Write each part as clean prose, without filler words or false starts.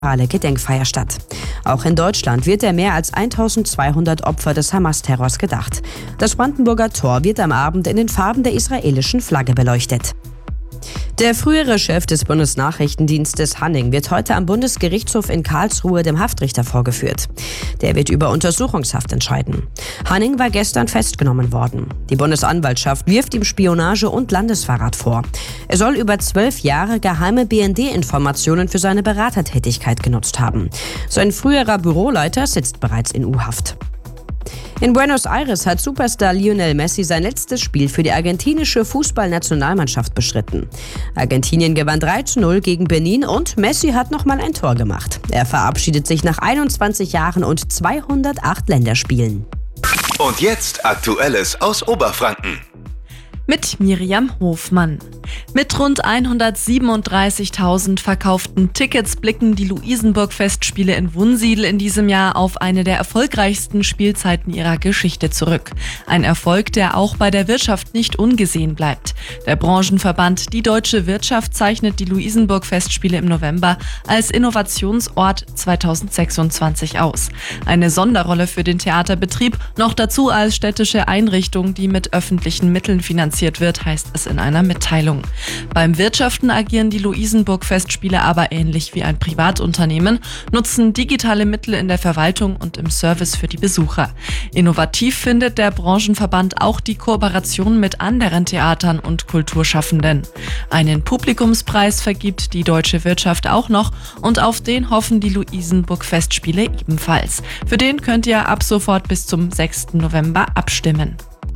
Gedenkfeier statt. Auch in Deutschland wird der mehr als 1200 Opfer des Hamas-Terrors gedacht. Das Brandenburger Tor wird am Abend in den Farben der israelischen Flagge beleuchtet. Der frühere Chef des Bundesnachrichtendienstes Hanning wird heute am Bundesgerichtshof in Karlsruhe dem Haftrichter vorgeführt. Der wird über Untersuchungshaft entscheiden. Hanning war gestern festgenommen worden. Die Bundesanwaltschaft wirft ihm Spionage und Landesverrat vor. Er soll über 12 Jahre geheime BND-Informationen für seine Beratertätigkeit genutzt haben. Sein früherer Büroleiter sitzt bereits in U-Haft. In Buenos Aires hat Superstar Lionel Messi sein letztes Spiel für die argentinische Fußballnationalmannschaft bestritten. Argentinien gewann 3:0 gegen Benin und Messi hat nochmal ein Tor gemacht. Er verabschiedet sich nach 21 Jahren und 208 Länderspielen. Und jetzt Aktuelles aus Oberfranken. Mit Miriam Hofmann. Mit rund 137.000 verkauften Tickets blicken die Luisenburg-Festspiele in Wunsiedel in diesem Jahr auf eine der erfolgreichsten Spielzeiten ihrer Geschichte zurück. Ein Erfolg, der auch bei der Wirtschaft nicht ungesehen bleibt. Der Branchenverband Die Deutsche Wirtschaft zeichnet die Luisenburg-Festspiele im November als Innovationsort 2026 aus. Eine Sonderrolle für den Theaterbetrieb, noch dazu als städtische Einrichtung, die mit öffentlichen Mitteln finanziert wird, heißt es in einer Mitteilung. Beim Wirtschaften agieren die Luisenburg-Festspiele aber ähnlich wie ein Privatunternehmen, nutzen digitale Mittel in der Verwaltung und im Service für die Besucher. Innovativ findet der Branchenverband auch die Kooperation mit anderen Theatern und Kulturschaffenden. Einen Publikumspreis vergibt die Deutsche Wirtschaft auch noch und auf den hoffen die Luisenburg-Festspiele ebenfalls. Für den könnt ihr ab sofort bis zum 6. November abstimmen.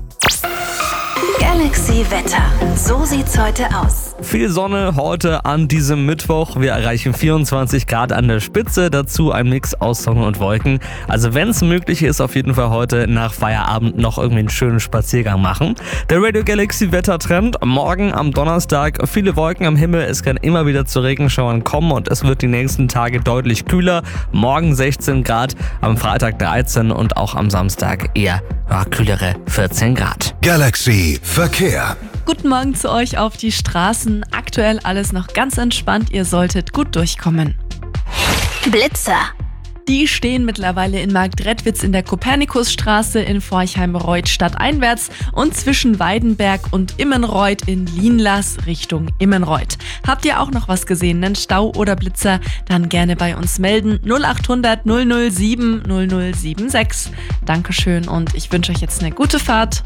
Galaxy Wetter. So sieht's heute aus. Viel Sonne heute an diesem Mittwoch. Wir erreichen 24 Grad an der Spitze. Dazu ein Mix aus Sonne und Wolken. Also wenn es möglich ist, auf jeden Fall heute nach Feierabend noch irgendwie einen schönen Spaziergang machen. Der Radio Galaxy Wettertrend. Morgen am Donnerstag viele Wolken am Himmel. Es kann immer wieder zu Regenschauern kommen und es wird die nächsten Tage deutlich kühler. Morgen 16 Grad, am Freitag 13 und auch am Samstag eher kühlere 14 Grad. Galaxy Verkehr. Guten Morgen zu euch auf die Straßen. Aktuell alles noch ganz entspannt. Ihr solltet gut durchkommen. Blitzer. Die stehen mittlerweile in Marktredwitz in der Kopernikusstraße, in Forchheim-Reuth stadteinwärts und zwischen Weidenberg und Immenreuth in Lienlas Richtung Immenreuth. Habt ihr auch noch was gesehen, einen Stau oder Blitzer? Dann gerne bei uns melden. 0800 007 0076. Dankeschön und ich wünsche euch jetzt eine gute Fahrt.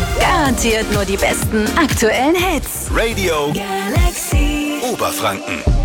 Garantiert nur die besten aktuellen Hits. Radio Galaxy Oberfranken.